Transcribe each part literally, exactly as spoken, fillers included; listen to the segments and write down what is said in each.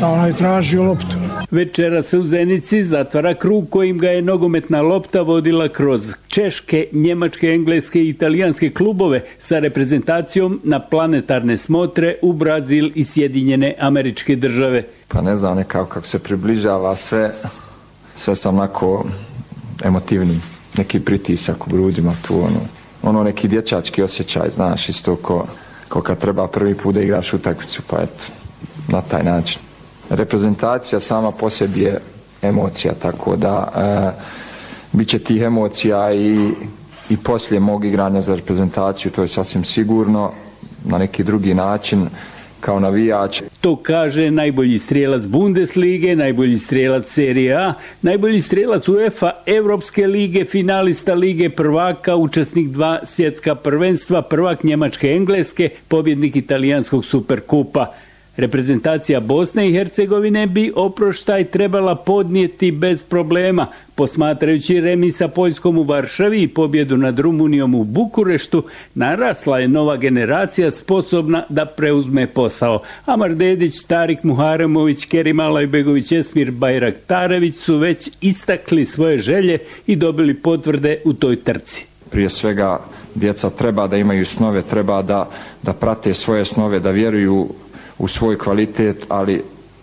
Stalno je tražio loptu. Večera se u Zenici zatvara krug kojim ga je nogometna lopta vodila kroz češke, njemačke, engleske i italijanske klubove sa reprezentacijom na planetarne smotre u Brazil i Sjedinjene Američke Države. Pa ne znam, nekako kako se približava sve, sve sam onako emotivni, neki pritisak u grudima tu, ono, ono neki dječački osjećaj, znaš, isto ko, ko kad treba prvi put da igraš utakmicu, pa eto, na taj način. Reprezentacija sama po sebi je emocija, tako da e, bit će tih emocija i, i poslije mog igranja za reprezentaciju, to je sasvim sigurno, na neki drugi način, kao navijač. To kaže najbolji strijelac Bundeslige, najbolji strijelac Serie A, najbolji strijelac UEFA Evropske lige, finalista Lige prvaka, učesnik dva svjetska prvenstva, prvak Njemačke, Engleske, pobjednik italijanskog Superkupa. Reprezentacija Bosne i Hercegovine bi oproštaj trebala podnijeti bez problema. Posmatrajući remi sa Poljskom u Varšavi i pobjedu nad Rumunijom u Bukureštu, narasla je nova generacija sposobna da preuzme posao. Amar Dedić, Tarik Muharemović, Kerim Alajbegović, Esmir Bajraktarević su već istakli svoje želje i dobili potvrde u toj trci. Prije svega, djeca treba da imaju snove, treba da, da prate svoje snove, da vjeruju u svoj kvalitet, ali,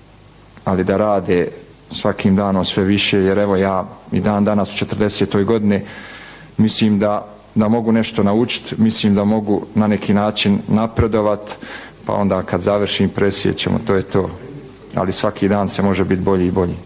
ali da rade svakim danom sve više, jer evo ja i dan danas u četrdesetoj godine mislim da, da mogu nešto naučiti, mislim da mogu na neki način napredovat, pa onda kad završim presjećemo, to je to. Ali svaki dan se može biti bolji i bolji.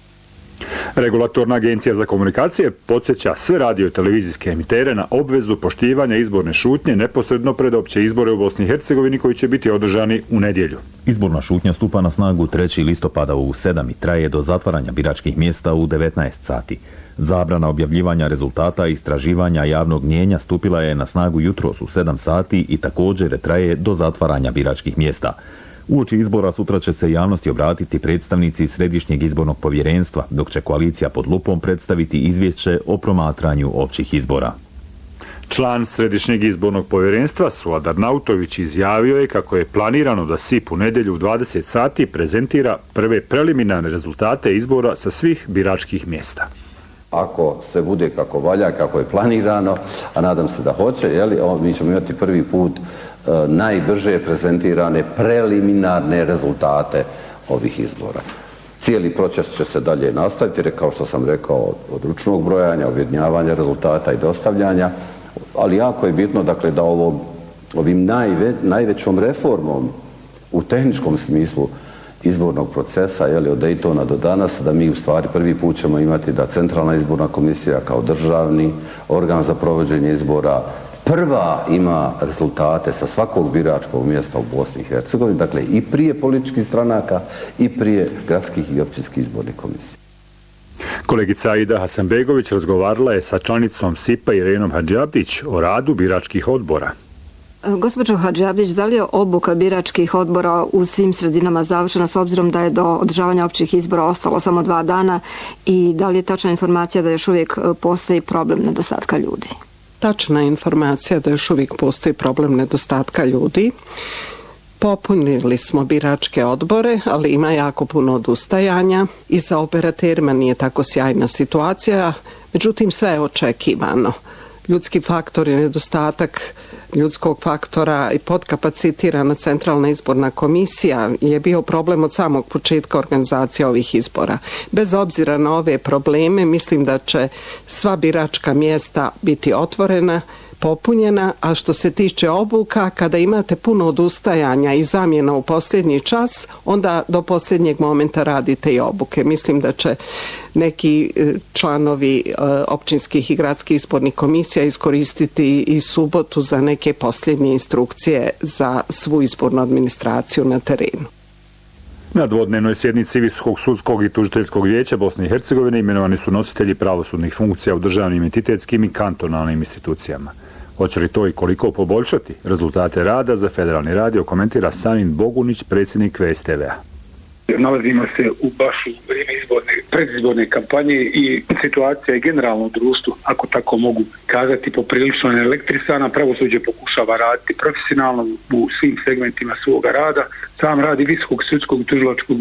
Regulatorna agencija za komunikacije podsjeća sve radio i televizijske emitere na obvezu poštivanja izborne šutnje neposredno pred opće izbore u Bosni i Hercegovini koji će biti održani u nedjelju. Izborna šutnja stupa na snagu trećeg listopada u sedam i traje do zatvaranja biračkih mjesta u devetnaest sati. Zabrana objavljivanja rezultata i istraživanja javnog mnijenja stupila je na snagu jutros u sedam sati i također traje do zatvaranja biračkih mjesta. Uoči izbora sutra će se javnosti obratiti predstavnici Središnjeg izbornog povjerenstva, dok će koalicija pod lupom predstaviti izvješće o promatranju općih izbora. Član Središnjeg izbornog povjerenstva Suadar Nautović izjavio je kako je planirano da S I P u nedjelju u dvadeset sati prezentira prve preliminarne rezultate izbora sa svih biračkih mjesta. Ako se bude kako valja, kako je planirano, a nadam se da hoće, jeli, mi ćemo imati prvi put najbrže prezentirane preliminarne rezultate ovih izbora. Cijeli proces će se dalje nastaviti, jer kao što sam rekao, od ručnog brojanja, objedinjavanja rezultata i dostavljanja, ali jako je bitno dakle, da ovom, ovim najve, najvećom reformom u tehničkom smislu izbornog procesa, jeli, od Daytona do danas, da mi u stvari prvi put ćemo imati da Centralna izborna komisija kao državni organ za provođenje izbora prva ima rezultate sa svakog biračkog mjesta u Bosni i Hercegovini, dakle i prije političkih stranaka i prije gradskih i općinskih izbornih komisija. Kolegica Aida Hasanbegović razgovarala je sa članicom S I P-a Irenom Hadžiabdić o radu biračkih odbora. Gospođo Hadžiabdić, da li je obuka biračkih odbora u svim sredinama završena s obzirom da je do održavanja općih izbora ostalo samo dva dana i da li je tačna informacija da još uvijek postoji problem nedostatka ljudi? Tačna je informacija da još uvijek postoji problem nedostatka ljudi. Popunili smo biračke odbore, ali ima jako puno odustajanja i za operaterima nije tako sjajna situacija, međutim sve je očekivano. Ljudski faktor je nedostatak ljudskog faktora i podkapacitirana Centralna izborna komisija je bio problem od samog početka organizacije ovih izbora. Bez obzira na ove probleme, mislim da će sva biračka mjesta biti otvorena, popunjena, a što se tiče obuka, kada imate puno odustajanja i zamjena u posljednji čas, onda do posljednjeg momenta radite i obuke. Mislim da će neki članovi općinskih i gradskih izbornih komisija iskoristiti i subotu za neke posljednje instrukcije za svu izbornu administraciju na terenu. Na dvodnevnoj sjednici Visokog sudskog i tužiteljskog vijeća Bosne i Hercegovine imenovani su nositelji pravosudnih funkcija u državnim entitetskim i kantonalnim institucijama. Hoće li to i koliko poboljšati rezultate rada za Federalni radio, komentira Samin Bogunić, predsjednik V S T V-a. Nalazimo se u baš u vrijeme izborne, predizborne kampanje i situacija je generalno u društvu, ako tako mogu kazati, poprilično elektrisana. Pravosuđe pokušava raditi profesionalno u svim segmentima svoga rada. Sam radi Visokog sudskog i tužilačkog